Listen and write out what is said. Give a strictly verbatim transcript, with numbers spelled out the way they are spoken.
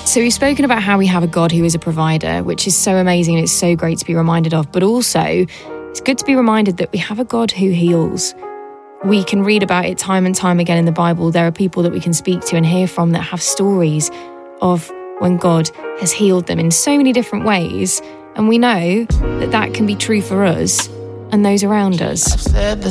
So we've spoken about how we have a God who is a provider, which is so amazing and it's so great to be reminded of. But also, it's good to be reminded that we have a God who heals. We can read about it time and time again in the Bible. There are people that we can speak to and hear from that have stories of when God has healed them in so many different ways. And we know that that can be true for us and those around us.